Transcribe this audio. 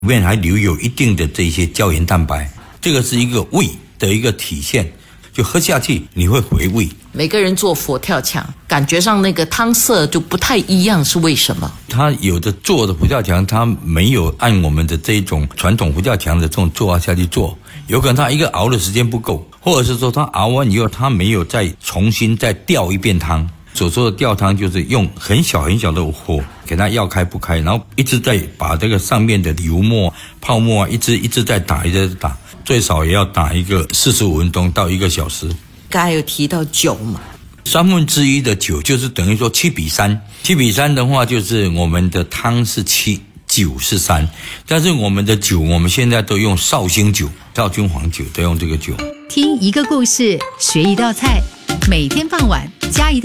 里面还留有一定的这些胶原蛋白，这个是一个胃的一个体现，就喝下去你会回味。 每个人做佛跳墙感觉上那个汤色就不太一样，是为什么？ 他有的做的佛跳墙他没有按我们的这种传统佛跳墙的这种做法下去做，有可能他一个熬的时间不够，或者是说他熬完以后他没有再重新再吊一遍汤。所说的吊汤就是用很小很小的火给它要开不开，然后一直在把这个上面的油沫泡沫一直在打，一直在打，最少也要打一个45分钟到1个小时。 刚才有提到酒嘛 1/3的酒就是等于说7:3的话就是我们的汤是7，酒是3，但是我们的酒我们现在都用绍兴酒、绍兴黄酒，都用这个酒。 听一个故事，学一道菜，每天傍晚加一